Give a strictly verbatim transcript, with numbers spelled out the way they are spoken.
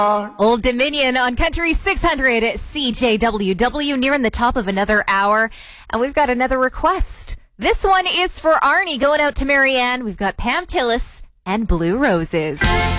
Old Dominion on Country six hundred C J W W, nearing the top of another hour. And we've got another request. This one is for Arnie, going out to Marianne. We've got Pam Tillis and Blue Roses.